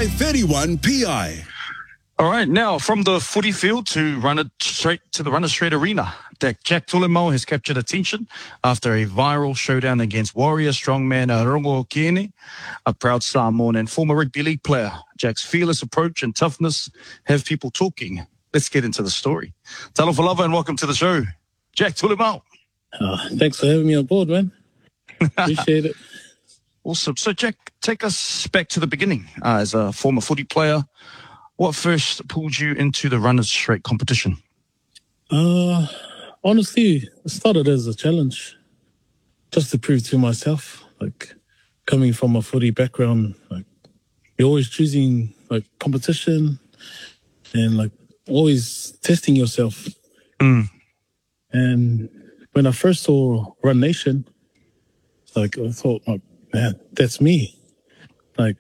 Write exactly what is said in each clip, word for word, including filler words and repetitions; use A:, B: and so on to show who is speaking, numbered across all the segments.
A: Sky thirty-one P I.
B: All right, now from the footy field to run it straight to the Runner Straight Arena. Jack Tulemau has captured attention after a viral showdown against warrior strongman Rongo Kiene, a proud Samoan and former rugby league player. Jack's fearless approach and toughness have people talking. Let's get into the story. Talofa lava and welcome to the show, Jack Tulemau.
C: Uh, thanks for having me on board, man. Appreciate it.
B: Awesome. So, Jack, take us back to the beginning. Uh, as a former footy player, what first pulled you into the Runners Straight competition?
C: Uh, honestly, it started as a challenge, just to prove to myself. Like, coming from a footy background, like, you're always choosing, like, competition and, like, always testing yourself.
B: Mm.
C: And when I first saw Run Nation, like, I thought, like, man, that's me. Like,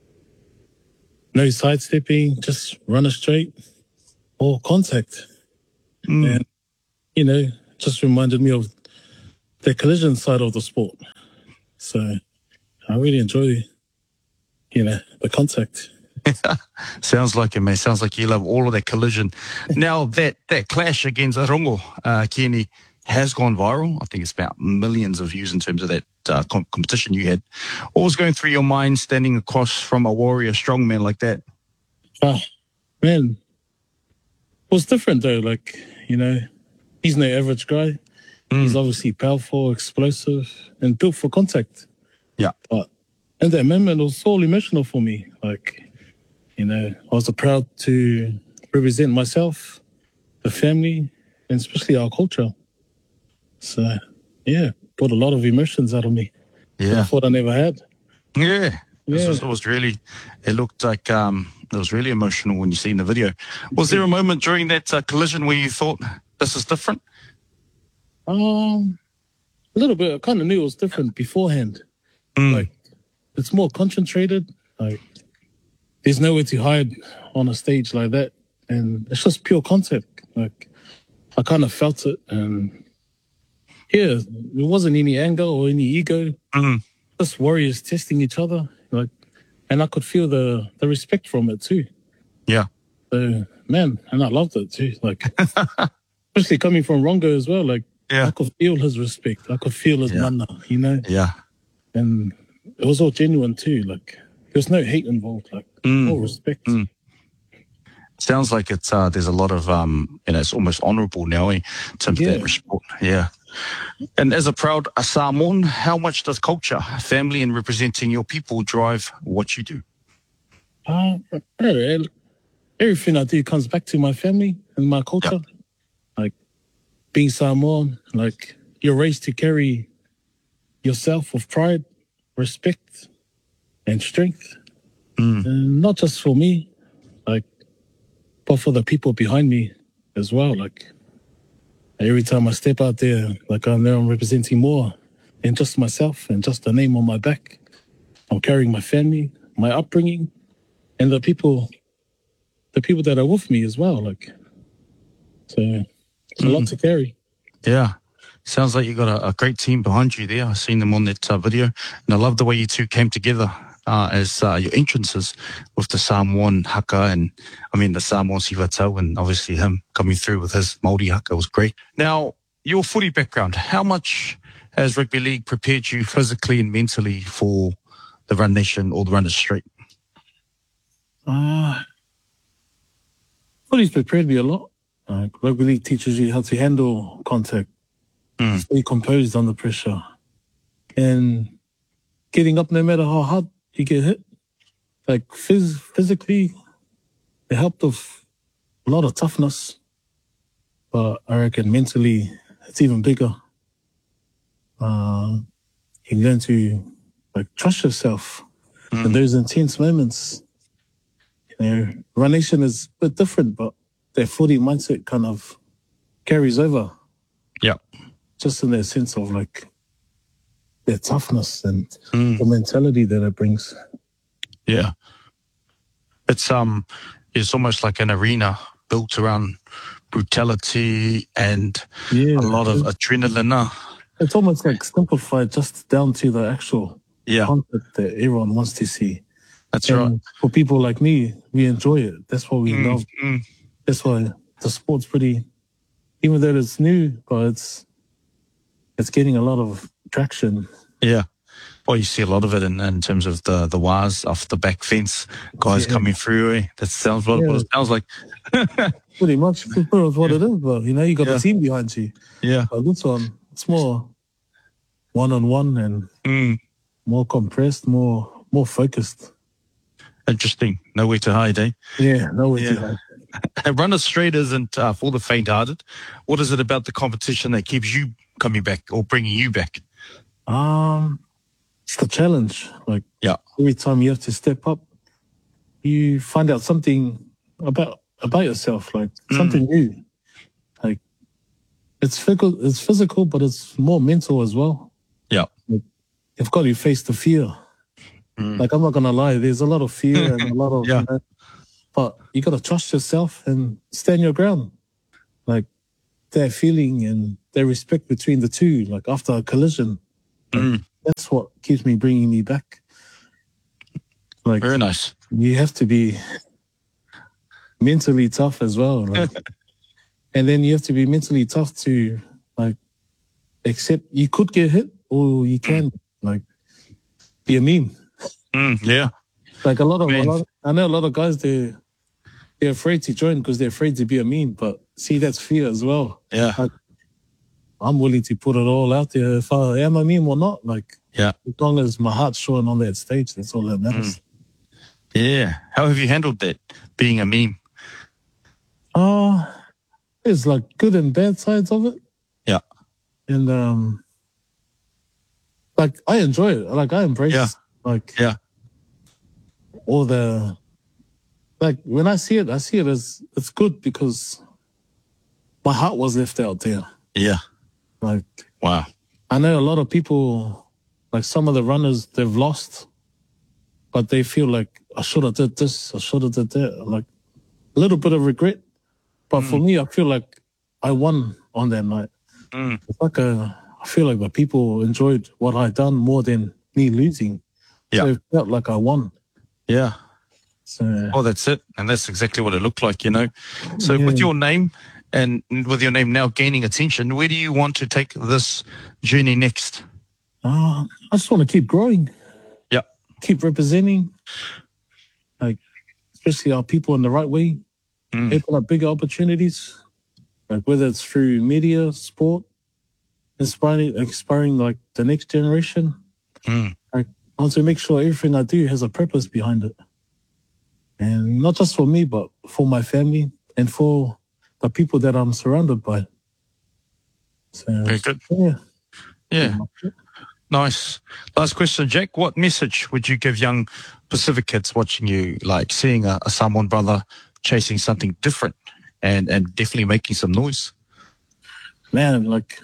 C: no sidestepping, just run it straight or contact.
B: Mm.
C: And, you know, just reminded me of the collision side of the sport. So I really enjoy, you know, the contact.
B: Sounds like it, man. Sounds like you love all of that collision. Now, that, that clash against Rongo uh, Kiene has gone viral. I think it's about millions of views in terms of that uh, com- competition you had. What was going through your mind standing across from a warrior strongman like that?
C: Ah, man, it was different though. Like, you know, he's no average guy.
B: Mm.
C: He's obviously powerful, explosive, and built for contact.
B: Yeah.
C: But in that moment, it was all emotional for me. Like, you know, I was proud to represent myself, the family, and especially our culture. So, yeah, brought a lot of emotions out of me.
B: Yeah.
C: I thought I never had.
B: Yeah.
C: Yeah.
B: This was, it was really, it looked like um, it was really emotional when you seen the video. Was there a moment during that uh, collision where you thought, this is different?
C: Um, a little bit. I kind of knew it was different beforehand.
B: Mm.
C: Like, it's more concentrated. Like, there's nowhere to hide on a stage like that. And it's just pure contact. Like, I kind of felt it. And, yeah, there wasn't any anger or any ego.
B: Mm.
C: Just warriors testing each other. Like, and I could feel the, the respect from it too.
B: Yeah.
C: So, man, and I loved it too. Like, especially coming from Rongo as well. Like,
B: Yeah.
C: I could feel his respect. I could feel his
B: Yeah.
C: mana, you know?
B: Yeah.
C: And it was all genuine too. Like, there was no hate involved. Like,
B: Mm.
C: all respect.
B: Mm. Sounds like it's uh, there's a lot of um, you know, it's almost honourable now eh, in terms
C: Yeah.
B: of that respect. Yeah. And as a proud Samoan, how much does culture, family, and representing your people drive what you do?
C: Uh, every- everything I do comes back to my family and my culture. Like, being Samoan, like, you're raised to carry yourself with pride, respect, and strength.
B: Mm.
C: And not just for me, like, but for the people behind me as well. Like, every time I step out there, like, I know I'm representing more than just myself and just the name on my back. I'm carrying my family, my upbringing, and the people, the people that are with me as well. Like, so it's a lot
B: Mm.
C: to carry.
B: Yeah. Sounds like you got a, a great team behind you there. I've seen them on that uh, video. And I love the way you two came together uh, as uh, your entrances with the Samoan haka and, I mean, the Samoan sivatau and obviously him coming through with his Māori haka was great. Now, your footy background, how much has rugby league prepared you physically and mentally for the Run Nation or the Runners Straight?
C: Uh, footy's prepared me a lot. Like, rugby league teaches you how to handle contact,
B: Mm.
C: stay composed under pressure, and getting up no matter how hard you get hit. Like, phys- physically, it helped with a lot of toughness, but I reckon mentally, it's even bigger. Uh, you learn to, like, trust yourself in
B: Mm.
C: those intense moments. You know, Run Nation is a bit different, but their footy mindset kind of carries over.
B: Yeah.
C: Just in their sense of, like, their toughness and
B: Mm.
C: the mentality that it brings.
B: Yeah. It's um it's almost like an arena built around brutality and
C: Yeah.
B: a lot of adrenaline. uh.
C: It's almost like simplified just down to the actual
B: Yeah.
C: concept that everyone wants to see.
B: That's
C: And
B: right.
C: for people like me, we enjoy it. That's what we
B: Mm,
C: love.
B: mm.
C: That's why the sport's pretty, even though it's new, but it's it's getting a lot of traction.
B: Yeah. Well, you see a lot of it in, in terms of the the wires off the back fence, guys
C: Yeah.
B: coming through. Eh? That sounds what, what
C: Yeah.
B: it sounds like.
C: Pretty much, pretty much what it is. But you know, you got
B: Yeah.
C: a team behind you.
B: Yeah.
C: But this one, it's more one on one and
B: Mm.
C: more compressed, more more focused.
B: Interesting. Nowhere to hide, eh?
C: Yeah, no way
B: Yeah.
C: to hide.
B: Runner Straight isn't uh, for the faint-hearted. What is it about the competition that keeps you coming back or bringing you back?
C: Um, it's the challenge. Like
B: Yeah.
C: every time you have to step up, you find out something about about yourself, like something new. Like it's physical, it's physical, but it's more mental as well.
B: Yeah.
C: You've got to face the fear.
B: Mm.
C: Like I'm not gonna lie, there's a lot of fear and a lot of,
B: Yeah.
C: you know, but you got to trust yourself and stand your ground. Like that feeling and that respect between the two. Like after a collision,
B: Mm.
C: that's what keeps me bringing me back. Like
B: Very nice.
C: you have to be mentally tough as well. Like, and then you have to be mentally tough to like accept you could get hit or you can like be a meme.
B: Mm. Yeah.
C: Like a lot of, a
B: Man.
C: lot, I know a lot of guys they they're afraid to join because they're afraid to be a meme. But see, that's fear as well.
B: Yeah.
C: Like, I'm willing to put it all out there if I am a meme or not. Like
B: Yeah.
C: as long as my heart's showing on that stage, that's all that matters.
B: Yeah. How have you handled that, being a meme?
C: Uh there's like good and bad sides of it.
B: Yeah.
C: And um like I enjoy it. Like I embrace
B: Yeah.
C: like
B: Yeah.
C: all the like when I see it, I see it as it's good because my heart was left out there.
B: Yeah.
C: Like
B: Wow.
C: I know a lot of people, like some of the runners, they've lost, but they feel like I should have did this, I should have did that. Like a little bit of regret. But for me, I feel like I won on that night.
B: Mm.
C: It's like a, I feel like the people enjoyed what I done more than me losing.
B: Yeah.
C: So it felt like I won.
B: Yeah.
C: So
B: Oh, that's it. And that's exactly what it looked like, you know. So
C: Yeah.
B: with your name and with your name now gaining attention, where do you want to take this journey next?
C: uh, I just want to keep growing,
B: Yeah.
C: keep representing, like especially our people in the right way.
B: Mm.
C: Open up bigger opportunities, like whether it's through media, sport, inspiring, inspiring like the next generation.
B: Mm.
C: I want to make sure everything I do has a purpose behind it, and not just for me, but for my family and for the people that I'm surrounded by. So,
B: Very good.
C: yeah,
B: Yeah. Nice. Last question, Jack. What message would you give young Pacific kids watching you, like seeing a, a Samoan brother chasing something different and, and definitely making some noise?
C: man, like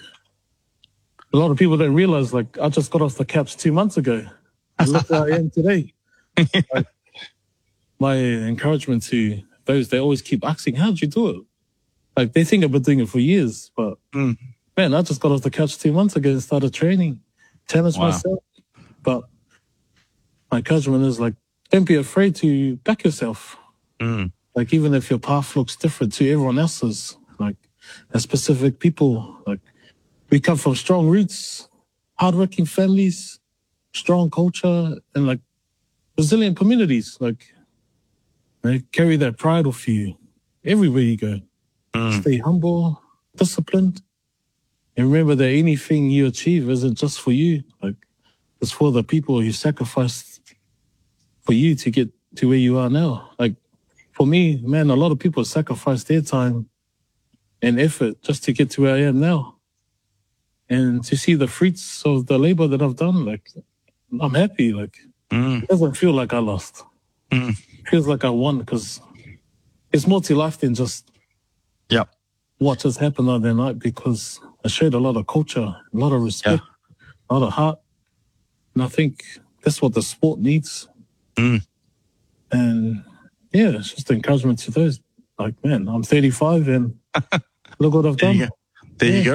C: a lot of people don't realize, like I just got off the caps two months ago. And look where I am today. Like, my encouragement to those, they always keep asking, how'd you do it? Like they think I've been doing it for years, but
B: Mm.
C: man, I just got off the couch two months ago and started training, challenged
B: Wow.
C: myself. But my encouragement is like, don't be afraid to back yourself.
B: Mm.
C: Like even if your path looks different to everyone else's, like as specific people, like we come from strong roots, hardworking families, strong culture, and like resilient communities. Like they carry that pride with you everywhere you go.
B: Mm.
C: Stay humble, disciplined, and remember that anything you achieve isn't just for you. Like it's for the people you sacrificed for you to get to where you are now. Like for me, man, a lot of people sacrifice their time and effort just to get to where I am now. And to see the fruits of the labor that I've done, like I'm happy. Like
B: Mm.
C: it doesn't feel like I lost.
B: Mm.
C: It feels like I won because it's more to life than just
B: Yeah.
C: what just happened on that night, because I showed a lot of culture, a lot of respect, a lot of heart. And I think that's what the sport needs.
B: Mm.
C: And yeah, it's just encouragement to those. Like, man, I'm thirty-five and look what I've
B: There
C: done.
B: you go. There you
C: Yeah.
B: go.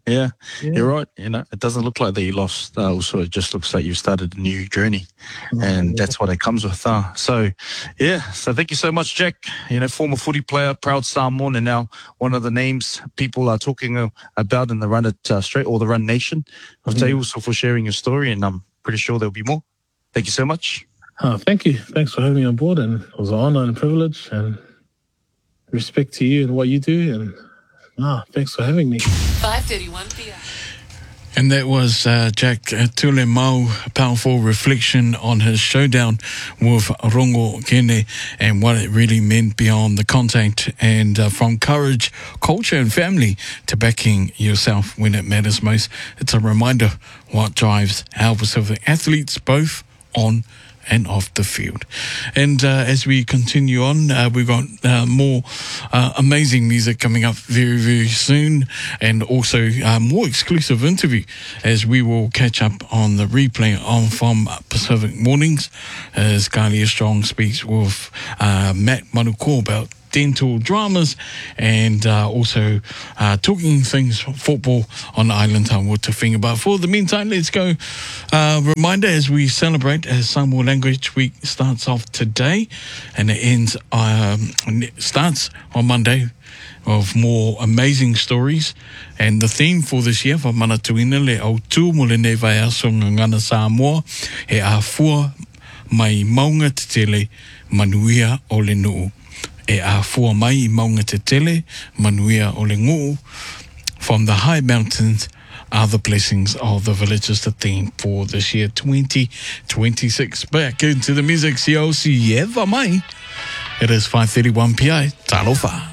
B: Yeah,
C: Yeah.
B: you're right. You know, it doesn't look like that you lost. Uh, also, it just looks like you've started a new journey, and
C: yeah.
B: that's what it comes with. Uh. So, yeah. So, thank you so much, Jack. You know, former footy player, proud Samoan, and now one of the names people are talking uh, about in the Run It uh, Straight or the Run Nation. I'll tell you also for sharing your story, and I'm pretty sure there'll be more. Thank you so much.
C: Oh, thank you. Thanks for having me on board, and it was an honor and a privilege, and respect to you and what you do, and ah, thanks for having me.
D: five thirty-one P M.
E: And that was uh, Jack Tule Mau, a powerful reflection on his showdown with Rongo Kene and what it really meant beyond the contact, and uh, from courage, culture and family to backing yourself when it matters most. It's a reminder what drives our Pacific athletes both on and off the field. And uh, as we continue on, uh, we've got uh, more uh, amazing music coming up very, very soon, and also uh, more exclusive interview as we will catch up on the replay on from Pacific Mornings as Kalia Strong speaks with uh, Matt Manuko about dental dramas, and uh, also uh, talking things football on the island time to think about. For the meantime, let's go. Uh, reminder as we celebrate as Samoa Language Week starts off today, and it ends um, it starts on Monday of more amazing stories. And the theme for this year, for Manatuina le au tū mo le ne vai aso ngana Samoa, he a fua mai maunga te tele manuia o le nuu. E a fua mai I maunga te tele, manuia o le ngū. From the high mountains are the blessings of the villages, the theme for this year, twenty twenty-six. Back into the music, C O C, Eva mai. It is five thirty-one P I, talofa.